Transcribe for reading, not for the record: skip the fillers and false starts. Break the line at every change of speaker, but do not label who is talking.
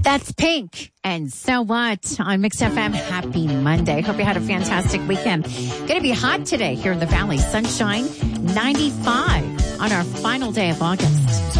That's Pink. And So What on Mix FM. Happy Monday. Hope you had a fantastic weekend. Going to be hot today here in the Valley. Sunshine, 95 on our final day of August.